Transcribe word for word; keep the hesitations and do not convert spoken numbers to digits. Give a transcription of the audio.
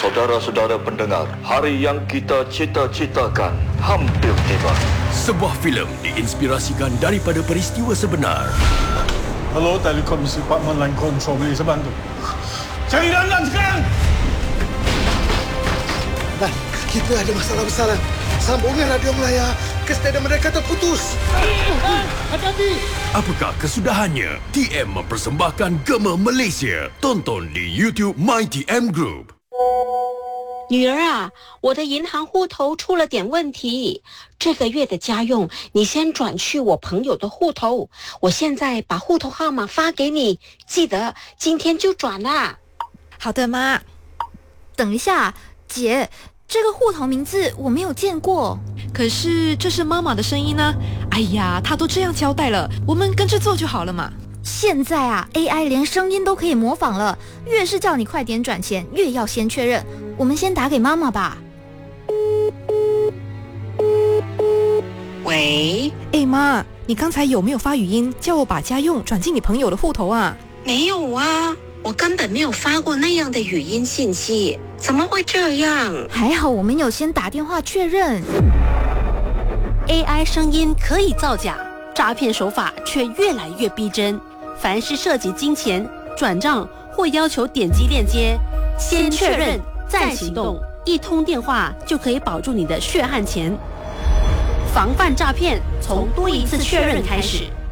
Saudara-saudara pendengar, hari yang kita cita-citakan hampir tiba. Sebuah filem diinspirasikan daripada peristiwa sebenar. Hello, Telekomisi Department Line Control, boleh saya bantu? Cari Randan sekarang! Nah, kita ada masalah besar. Sambungan radio Melaya ke stadium mereka terputus. Hati-hati! Apakah kesudahannya? T M mempersembahkan Gema Malaysia. Tonton di YouTube My T M Group. 女儿啊，我的银行户头出了点问题，这个月的家用你先转去我朋友的户头，我现在把户头号码发给你，记得今天就转啦。 好的，妈。 等一下，姐，这个户头名字我没有见过。 可是这是妈妈的声音呢。哎呀，她都这样交代了，我们跟着做就好了嘛。 现在啊 ，A I 连声音都可以模仿了，越是叫你快点转钱，越要先确认。我们先打给妈妈吧。 喂， 哎妈，你刚才有没有发语音叫我把家用转进你朋友的户头啊？ 没有啊，我根本没有发过那样的语音信息，怎么会这样？ 还好我们有先打电话确认。 A I 声音可以造假，诈骗手法却越来越逼真。凡是涉及金钱、转账或要求点击链接，先确认再行动，一通电话就可以保住你的血汗钱。防范诈骗，从多一次确认开始。